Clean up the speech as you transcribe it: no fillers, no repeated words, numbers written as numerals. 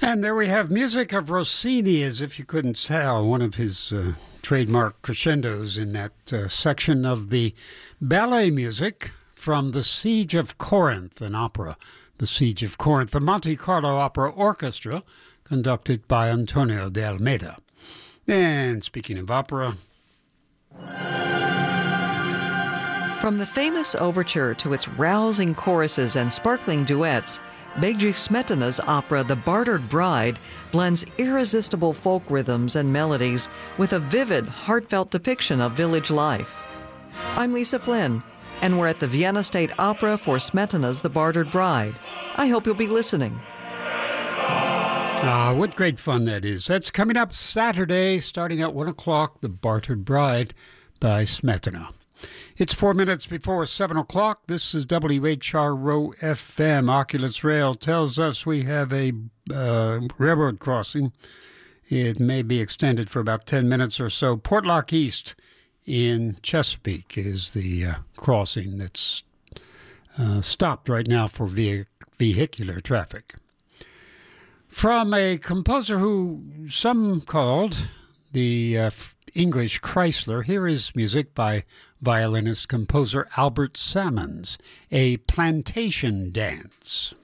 And there we have music of Rossini, as if you couldn't tell, one of his trademark crescendos in that section of the ballet music from The Siege of Corinth, an opera. The Siege of Corinth, the Monte Carlo Opera Orchestra, conducted by Antonio de Almeida. And speaking of opera... From the famous overture to its rousing choruses and sparkling duets, Bedřich Smetana's opera The Bartered Bride blends irresistible folk rhythms and melodies with a vivid, heartfelt depiction of village life. I'm Lisa Flynn, and we're at the Vienna State Opera for Smetana's The Bartered Bride. I hope you'll be listening. What great fun that is. That's coming up Saturday, starting at 1 o'clock, The Bartered Bride by Smetana. It's 4 minutes before 7 o'clock. This is WHRO FM. Oculus Rail tells us we have a railroad crossing. It may be extended for about 10 minutes or so. Portlock East in Chesapeake is the crossing that's stopped right now for vehicular traffic. From a composer who some called the English Chrysler, here is music by violinist-composer Albert Salmons, a plantation dance.